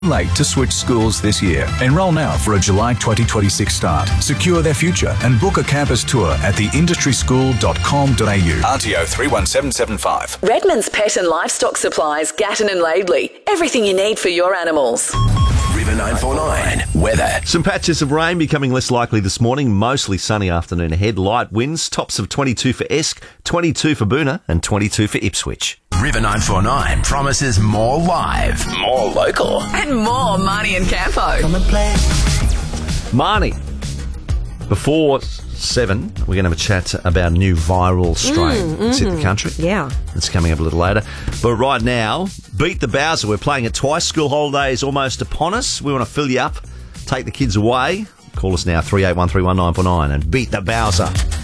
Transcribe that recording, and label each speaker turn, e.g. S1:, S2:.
S1: Late to switch schools this year. Enroll now for a July 2026 start. Secure their future and book a campus tour at theindustry.school.com.au. RTO 31775.
S2: Redmond's Pet and Livestock Supplies, Gatton and Laidley. Everything you need for your animals.
S3: River 949 weather.
S4: Some patches of rain becoming less likely this morning. Mostly sunny afternoon ahead. Light winds. Tops of 22 for Esk, 22 for Boona and 22 for Ipswich.
S3: River 949 promises more live, more local,
S2: and more Marnie and Campo.
S5: Come and play.
S4: Marnie, before 7, we're going to have a chat about a new viral strain that's hit the country.
S6: Yeah.
S4: It's coming up a little later. But right now, Beat the Bowser. We're playing it twice. School holidays almost upon us. We want to fill you up, take the kids away. Call us now, 38131949 and beat the Bowser.